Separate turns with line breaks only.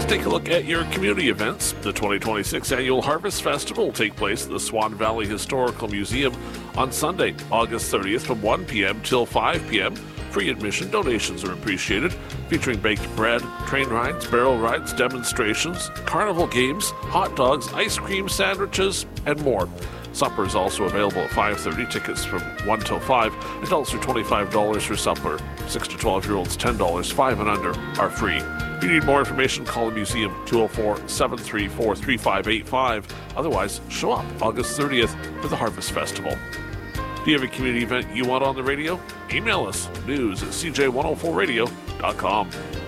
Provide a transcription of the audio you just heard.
Take a look at your community events. The 2026 Annual Harvest Festival will take place at the Swan Valley Historical Museum on Sunday, August 30th from 1 p.m. till 5 p.m. Free admission, donations are appreciated, featuring baked bread, train rides, barrel rides, demonstrations, carnival games, hot dogs, ice cream, sandwiches, and more. Supper is also available at 5:30. Tickets from 1 till 5. Adults are $25 for supper. 6 to 12-year-olds $10. 5 and under are free. If you need more information, call the museum 204-734-3585. Otherwise, show up August 30th for the Harvest Festival. Do you have a community event you want on the radio? Email us news@cj104radio.com.